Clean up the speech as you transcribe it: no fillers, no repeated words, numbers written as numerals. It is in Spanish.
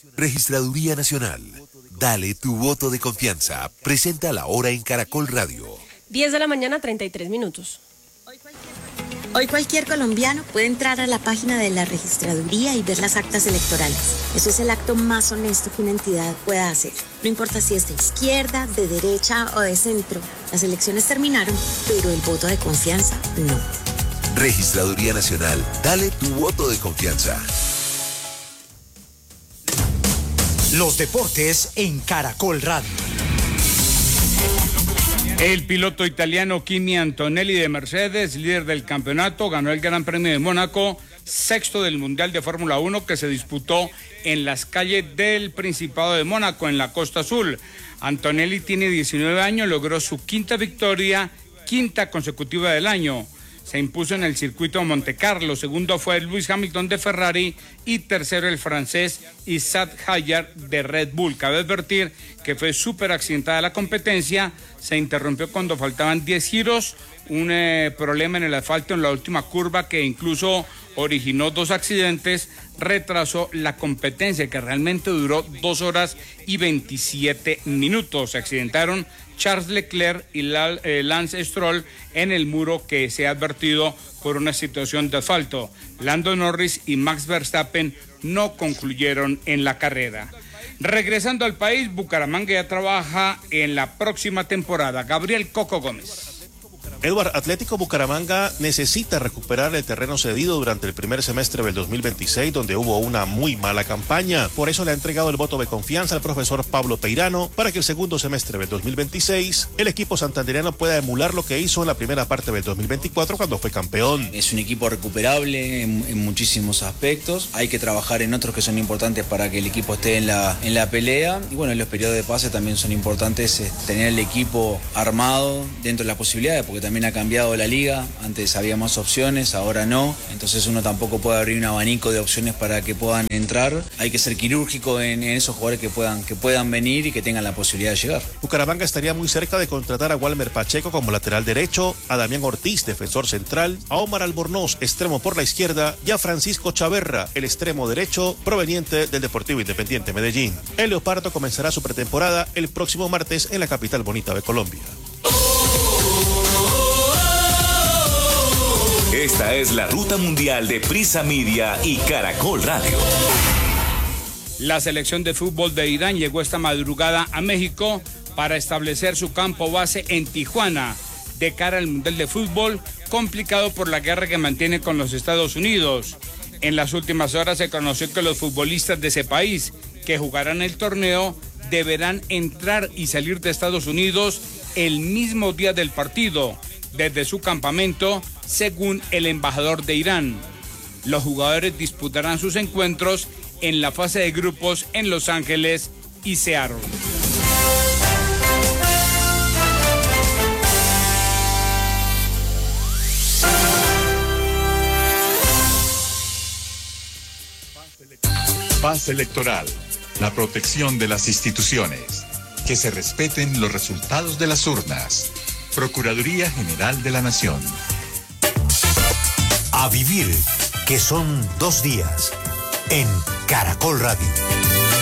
Registraduría Nacional. Dale tu voto de confianza. Presenta la hora en Caracol Radio. 10 de la mañana, 33 minutos. Hoy cualquier colombiano puede entrar a la página de la registraduría y ver las actas electorales. Eso es el acto más honesto que una entidad pueda hacer. No importa si es de izquierda, de derecha o de centro. Las elecciones terminaron, pero el voto de confianza no. Registraduría Nacional. Dale tu voto de confianza. Los deportes en Caracol Radio. El piloto italiano Kimi Antonelli de Mercedes, líder del campeonato, ganó el Gran Premio de Mónaco, sexto del Mundial de Fórmula 1 que se disputó en las calles del Principado de Mónaco, en la Costa Azul. Antonelli tiene 19 años, logró su quinta victoria, quinta consecutiva del año. Se impuso en el circuito de Montecarlo, segundo fue Lewis Hamilton de Ferrari y tercero el francés Isaac Hayar de Red Bull. Cabe advertir que fue súper accidentada la competencia, se interrumpió cuando faltaban 10 giros, un problema en el asfalto en la última curva que incluso originó 2 accidentes, retrasó la competencia que realmente duró 2 horas y 27 minutos. Se accidentaron Charles Leclerc y Lance Stroll en el muro que se ha advertido por una situación de asfalto. Lando Norris y Max Verstappen no concluyeron en la carrera. Regresando al país, Bucaramanga ya trabaja en la próxima temporada. Gabriel Coco Gómez. Edward, Atlético Bucaramanga necesita recuperar el terreno cedido durante el primer semestre del 2026, donde hubo una muy mala campaña. Por eso le ha entregado el voto de confianza al profesor Pablo Peirano para que el segundo semestre del 2026 el equipo santandereano pueda emular lo que hizo en la primera parte del 2024 cuando fue campeón. Es un equipo recuperable en muchísimos aspectos. Hay que trabajar en otros que son importantes para que el equipo esté en la pelea. Y bueno, los periodos de pase también son importantes, tener el equipo armado dentro de las posibilidades, porque también ha cambiado la liga, antes había más opciones, ahora no, entonces uno tampoco puede abrir un abanico de opciones para que puedan entrar. Hay que ser quirúrgico en esos jugadores que puedan venir y que tengan la posibilidad de llegar. Bucaramanga estaría muy cerca de contratar a Walmer Pacheco como lateral derecho, a Damián Ortiz, defensor central, a Omar Albornoz, extremo por la izquierda, y a Francisco Chaverra, el extremo derecho proveniente del Deportivo Independiente Medellín. El Leopardo comenzará su pretemporada el próximo martes en la capital bonita de Colombia. Esta es la ruta mundial de Prisa Media y Caracol Radio. La selección de fútbol de Irán llegó esta madrugada a México para establecer su campo base en Tijuana de cara al Mundial de Fútbol, complicado por la guerra que mantiene con los Estados Unidos. En las últimas horas se conoció que los futbolistas de ese país que jugarán el torneo deberán entrar y salir de Estados Unidos el mismo día del partido, desde su campamento, según el embajador de Irán. Los jugadores disputarán sus encuentros en la fase de grupos en Los Ángeles y Seattle. Paz electoral, la protección de las instituciones, que se respeten los resultados de las urnas. Procuraduría General de la Nación. A vivir, que son 2 días, en Caracol Radio.